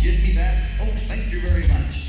give me that? Oh, thank you very much.